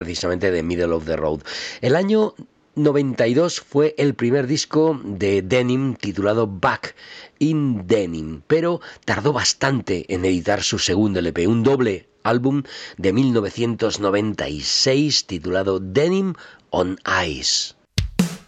precisamente de Middle of the Road. El año 92 fue el primer disco de Denim titulado Back in Denim, pero tardó bastante en editar su segundo LP, un doble álbum de 1996 titulado Denim on Ice.